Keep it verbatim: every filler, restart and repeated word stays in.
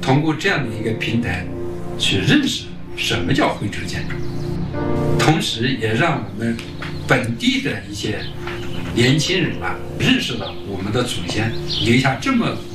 通过这样的一个平台，去认识什么叫徽州建筑，同时也让我们本地的一些年轻人啊，认识到我们的祖先留下这么